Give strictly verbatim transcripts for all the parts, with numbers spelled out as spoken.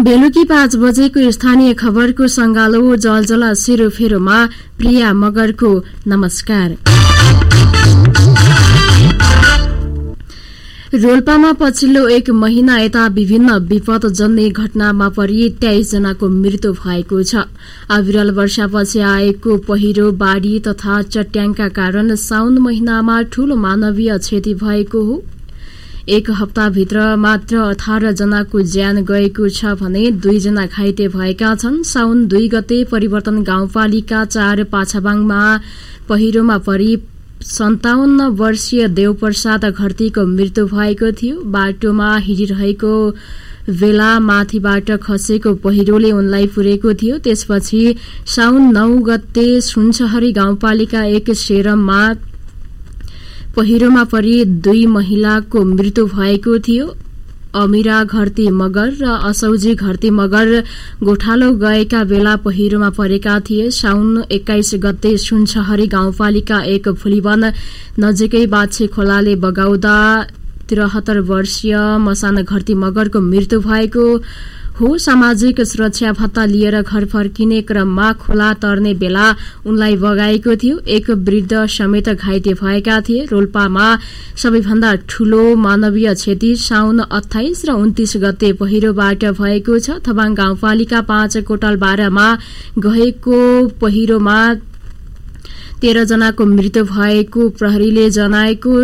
बेलुकी पाँच बजेको स्थानीय खबरको संगालो जलजला सेरोफेरोमा प्रिया मगरको नमस्कार। रोल्पामा पछिल्लो एक महिना यता विभिन्न विपदजन्य घटनामा परि तेइस जनाको मृत्यु भएको छ। अविरल वर्षापछि आएको पहिरो, बाढ़ी तथा चट्याङका कारण साउन महिनामा ठूलो मानवीय क्षति भएको हो। एक हप्ताभित्र मात्र अठार जनाको ज्यान गएको छ भने दुईजना घाइते भएका छन्। साउन दुई गते परिवर्तन गाउँपालिका चार पाछाबाङमा पहिरोमा परि सन्ताउन्न वर्षीय देवप्रसाद घरतीको मृत्यु भएको थियो। बाटोमा हिँडिरहेको बेला माथिबाट खसेको पहिरोले उनलाई पुरेको थियो। त्यसपछि साउन नौ गते सुनसहरी गाउँपालिका एक सेरममा पहिरोमा परि दुई महिलाको मृत्यु भएको थियो। अमिरा घरती मगर र असौजी घरती मगर गोठालो गएका बेला पहिरोमा परेका थिए। साउन एक्काइस गते सुनसहरी गाउँपालिका एक फुलीवन नजिकै बाछे खोलाले बगाउँदा त्रिहत्तर वर्षीय मसान घरती मगरको मृत्यु भएको हो। सामाजिक सुरक्षा भत्ता लिएर घर फर्किने क्रममा खोला तर्ने बेला उनलाई बगाएको थियो। एक वृद्ध समेत घाइते भएका थिए। रोल्पामा सबैभन्दा ठूलो मानवीय क्षति साउन अठाइस र उन्तीस गते पहिरोबाट भएको छ। थबाङ गाउँपालिका पाँच कोटल बाह्रमा गएको पहिरोमा तेह्र जनाको मृत्यु भएको प्रहरीले जनाएको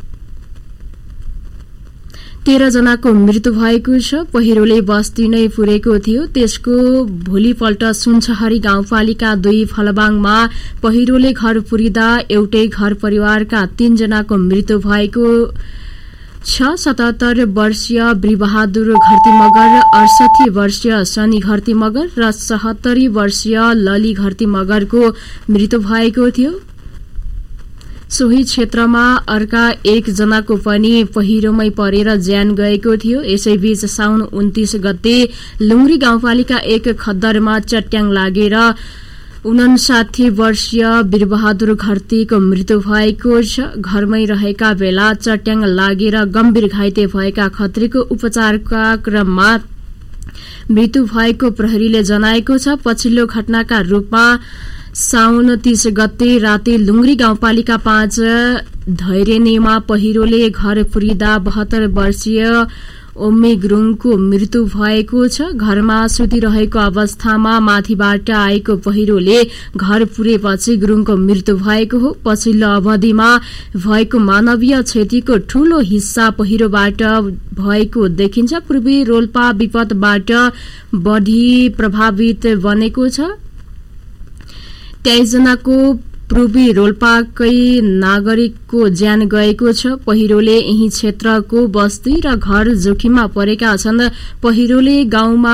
तेह्र जनाको मृत्यु भएको छ। पहिरोले बस्ती नै पुरेको थियो। त्यसको भोलिपल्ट सुनसहरी गाउँपालिका दुई फलबाङमा पहिरोले घर पुरिँदा एउटै घर परिवारका तीन जनाको मृत्यु भएको छ। सतहत्तर वर्षीय ब्रिबहादुर घरती मगर, अडसठी वर्षीय शनि घरती मगर र सत्तरी वर्षीय लली घरती मगरको मृत्यु भएको थियो। सोही क्षेत्रमा अर्का एक जनाको पनि पहिरोमै परेर ज्यान गएको थियो। यसैबीच साउन उन्तीस गते लुङ्ग्री गाउँपालिका एक खद्दरमा चट्याङ लागेर उनासाठी वर्षीय वीरबहादुर घरतीको मृत्यु भएको छ। घरमै रहेका बेला चट्याङ लागेर गम्भीर घाइते भएका खत्रीको उपचारका क्रममा मृत्यु भएको प्रहरीले जनाएको छ। पछिल्लो घटनाका रूपमा साउन तीस गते राति लुङ्ग्री गाउँपालिका पाँच धैर्यनेमा पहिरोले घर पुरिँदा बहत्तर वर्षीय ओम्मे गुरुङको मृत्यु भएको छ। घरमा सुतिरहेको अवस्थामा माथिबाट आएको पहिरोले घर पुरेपछि गुरुङको मृत्यु भएको हो। पछिल्लो अवधिमा भएको मानवीय क्षतिको ठूलो हिस्सा पहिरोबाट भएको देखिन्छ। पूर्वी रोल्पा विपदबाट बढ़ी प्रभावित बनेको छ। तेइस जनाको पूर्वी रोल्पाकै नागरिकको ज्यान गएको छ। पहिरोले यही क्षेत्रको बस्ती र घर जोखिममा परेका छन्। पहिरोले गाउँमा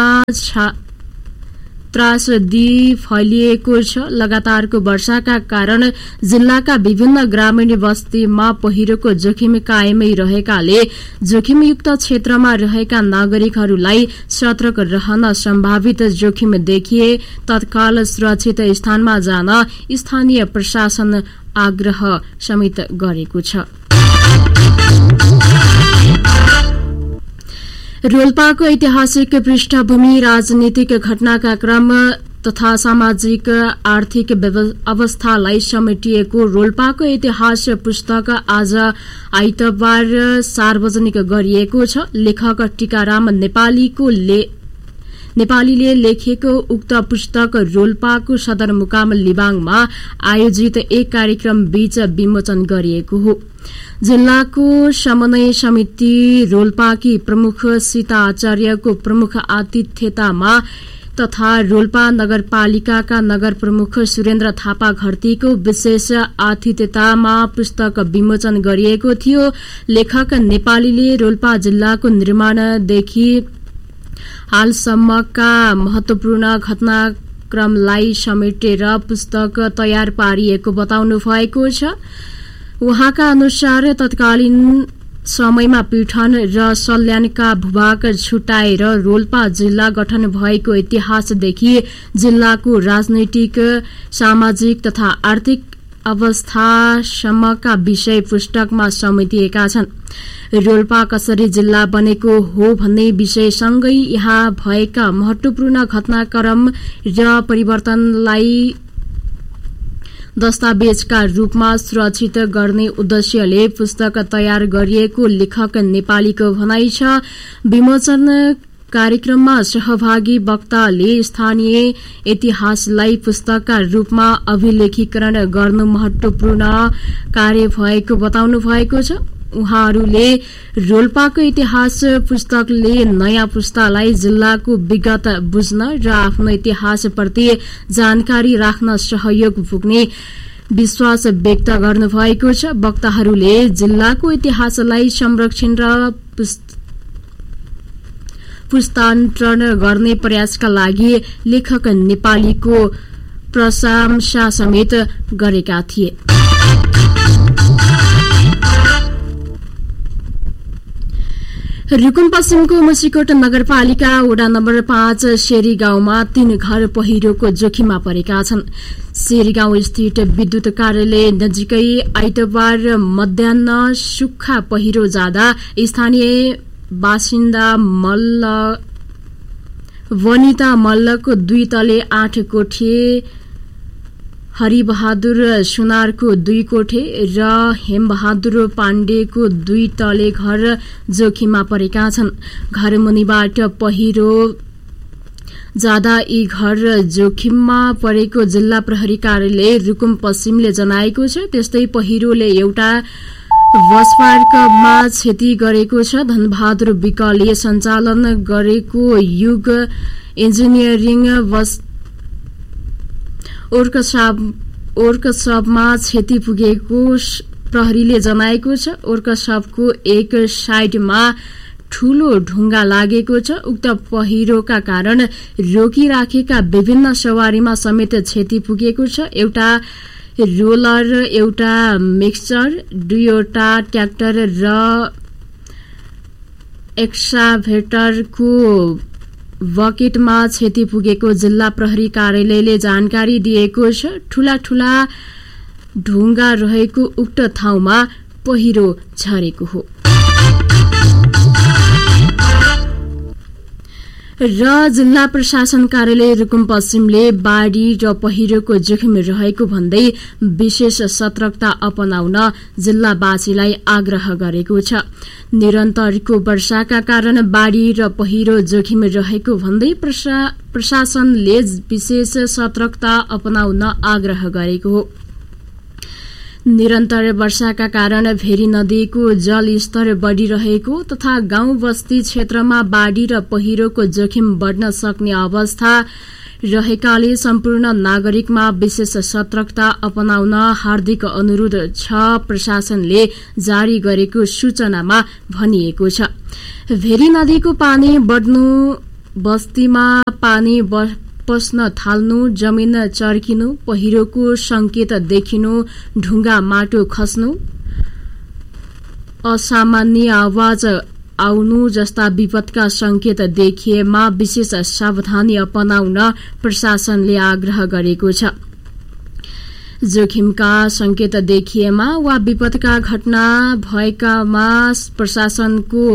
त्रासदी फैलिएको छ। लगातारको वर्षाका कारण जिल्लाका विभिन्न ग्रामीण बस्तीमा पहिरोको जोखिम कायमै रहेकाले जोखिमयुक्त क्षेत्रमा रहेका नागरिकहरूलाई सतर्क रहन, सम्भावित जोखिम देखिए तत्काल सुरक्षित स्थानमा जान स्थानीय प्रशासन आग्रह समेत गरेको छ। रोल्पाको ऐतिहासिक पृष्ठभूमि, राजनीतिक घटनाका क्रम तथा सामाजिक आर्थिक अवस्थालाई समेटिएको रोल्पाको इतिहास पुस्तक आज आइतबार सार्वजनिक गरिएको छ। लेखक टीकाराम नेपालीको ले नेपालीले लेखेको उक्त पुस्तक रोल्पाको सदरमुकाम लिबाङमा आयोजित एक कार्यक्रम बीच विमोचन गरिएको हो। जिल्लाको समन्वय समिति रोल्पाकी प्रमुख सीता आचार्यको प्रमुख आतिथ्यतामा तथा रोल्पा नगरपालिकाका नगर प्रमुख सुरेन्द्र थापा घरतीको विशेष आतिथ्यतामा पुस्तक विमोचन गरिएको थियो। लेखक नेपालीले रोल्पा जिल्लाको निर्माणदेखि हालसम्मका महत्वपूर्ण घटनाक्रमलाई समेटेर पुस्तक तयार पारिएको बताउनु भएको छ। उहाँका अनुसार तत्कालीन समयमा पीठन र सल्यानका भूभाग छुटाएर रोल्पा जिल्ला गठन भएको इतिहासदेखि जिल्लाको राजनैतिक, सामाजिक तथा आर्थिक अवस्थासम्मका विषय पुस्तकमा समेटिएका छन्। रोल्पा कसरी जिल्ला बनेको हो भन्ने विषयसँगै यहाँ भएका महत्वपूर्ण घटनाक्रम र परिवर्तनलाई दस्तावेजका रूपमा सुरक्षित गर्ने उद्देश्यले पुस्तक तयार गरिएको लेखक नेपालीको भनाइ छ। विमोचन कार्यक्रममा सहभागी वक्ताले स्थानीय इतिहासलाई पुस्तकका रूपमा अभिलेखीकरण गर्नु महत्वपूर्ण कार्य भएको बताउनु भएको छ। उहाँहरूले रोल्पाको इतिहास पुस्तकले नयाँ पुस्तालाई जिल्लाको विगत बुझ्न र आफ्नो इतिहासप्रति जानकारी राख्न सहयोग पुग्ने विश्वास व्यक्त गर्नुभएको छ। वक्ताहरूले जिल्लाको इतिहासलाई संरक्षण र पुस्तान्तरण गर्ने प्रयासका लागि लेखक नेपालीको प्रशंसा समेत गरेका थिए। रुकुम पश्चिमको मुसिकोट नगरपालिका वडा नम्बर पाँच शेरी गाउँमा तीन घर पहिरोको जोखिममा परेका छन्। शेरी गाउँ स्थित विद्युत कार्यालय नजिकै आइतबार मध्याह सुक्खा पहिरो जाँदा स्थानीय बासिन्दा मल्ल वनिता मल्लको दुई तले आठ कोठे, हरिबहादुर सुनारको दुई कोठे र हेमबहादुर पाण्डेको दुई तले घर जोखिममा परेका छन्। घर मुनिबाट पहिरो जाँदा यी घर जोखिममा परेको जिल्ला प्रहरी कार्यालय रुकुम पश्चिमले जनाएको छ। त्यस्तै पहिरोले एउटा बस पार्कमा क्षति गरेको छ। धनबहादुर विकले सञ्चालन गरेको युग इन्जिनियरिङ बस ओर्कसपमा क्षति पुगेको प्रहरीले जनाएको छ। ओर्कसपको एक साइडमा ठूलो ढुङ्गा लागेको छ। उक्त पहिरोका कारण रोकिराखेका विभिन्न सवारीमा समेत क्षति पुगेको छ। एउटा रोलर, एउटा मिक्सचर, दुईवटा ट्र्याक्टर र एक्साभेटरको बकेटमा क्षति पुगेको जिल्ला प्रहरी कार्यालयले जानकारी दिएको छ। ठूला ठूला ढुङ्गा रहेको उक्त ठाउँमा पहिरो झरेको हो। र जिल्ला प्रशासन कार्यालय रुकुम पश्चिमले बाढ़ी र पहिरोको जोखिम रहेको भन्दै विशेष सतर्कता अपनाउन जिल्लावासीलाई आग्रह गरेको छ। निरन्तरको वर्षाका कारण बाढ़ी र पहिरो जोखिम रहेको भन्दै प्रशासनले विशेष सतर्कता अपनाउन आग्रह गरेको हो। निरन्तर वर्षाका कारण भेरी नदीको जलस्तर बढ़िरहेको तथा गाउँ बस्ती क्षेत्रमा बाढ़ी र पहिरोको जोखिम बढ़न सक्ने अवस्था रहेकाले सम्पूर्ण नागरिकमा विशेष सतर्कता अपनाउन हार्दिक अनुरोध छ। प्रशासनले जारी गरेको सूचनामा भनिएको छ। भेरी नदीको पानी बढ़नु, बस्तीमा पानी पस्न थाल्नु, जमिन चर्किनु, पहिरोको संकेत देखिनु, ढुङ्गा माटो खस्नु, असामान्य आवाज आउनु जस्ता विपदका संकेत देखिएमा विशेष सावधानी अपनाउन प्रशासनले आग्रह गरेको छ। जोखिमका संकेत देखिएमा वा विपदका घटना भएकामा प्रशासनको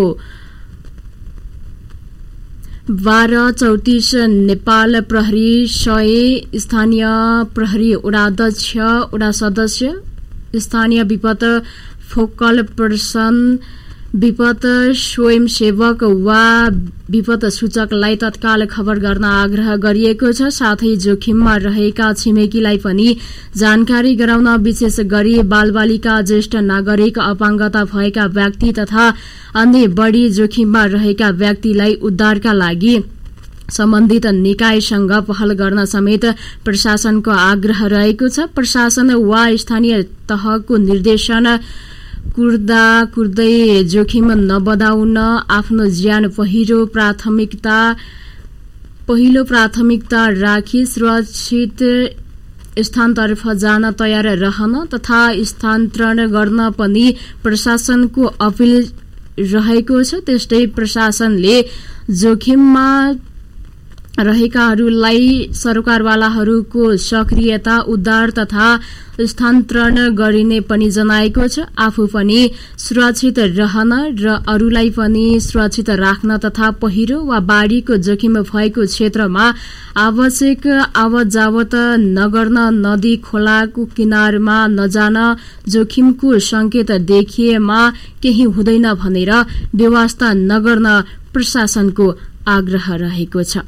बाह्र चौतिस नेपाल प्रहरी सय, स्थानीय प्रहरी वडाध्यक्ष, वडा सदस्य, स्थानीय विपद फोकल पर्सन, विपद स्वयंसेवक वा विपद सूचकलाई तत्काल खबर गर्न आग्रह गरिएको छ। साथै जोखिममा रहेका छिमेकीलाई पनि जानकारी गराउन, विशेष गरी बालबालिका, ज्येष्ठ नागरिक, अपाङ्गता भएका व्यक्ति तथा अन्य बढ़ी जोखिममा रहेका व्यक्तिलाई उद्धारका लागि सम्बन्धित निकायसँग पहल गर्न समेत प्रशासनको आग्रह रहेको छ। प्रशासन वा स्थानीय तहको निर्देशन कुर्दा कुर्दै जोखिम नबढाउन आफ्नो ज्यान पहिलो प्राथमिकता पहिलो प्राथमिकता राखी सुरक्षित स्थानतर्फ जान तयार रहन तथा स्थानान्तरण गर्न पनि प्रशासनको अपील रहेको छ। त्यस्तै प्रशासनले जोखिममा रहेकाहरूलाई सरकारवालाहरूको सक्रियता उद्धार तथा स्थानान्तरण गरिने पनि जनाएको छ। आफू पनि सुरक्षित रहन र अरूलाई पनि सुरक्षित राख्न तथा पहिरो वा बाढ़ीको जोखिम भएको क्षेत्रमा आवश्यक आवत जावत नगर्न, नदी खोलाको किनारमा नजान, जोखिमको संकेत देखिएमा केही हुँदैन भनेर व्यवस्था नगर्न प्रशासनको आग्रह रहेको छ।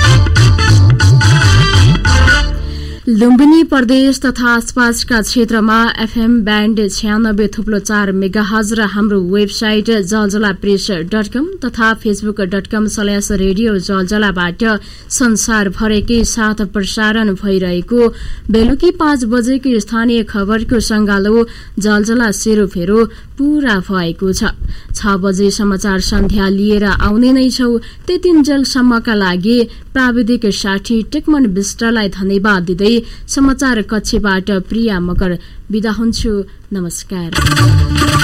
लुम्बिनी प्रदेश तथा आसपासका क्षेत्रमा एफएम ब्यान्ड छ्यानब्बे थुप्लो चार मेगाहज र हाम्रो वेबसाइट जलजला प्रेस डट कम तथा Facebook dot com slash radio जलजलाबाट संसारभरकै साथ प्रसारण भइरहेको बेलुकी पाँच बजेको स्थानीय खबरको संगालो जलजला सेरोफेरो पूरा भएको छ। छ बजे समाचार सन्ध्या लिएर आउने नै छौ। त्यतिन्जेलसम्मका लागि प्राविधिक साथी टेकमन विष्टलाई धन्यवाद दिँदै समाचार कक्षबाट प्रिया मगर बिदा हुन्छु। नमस्कार।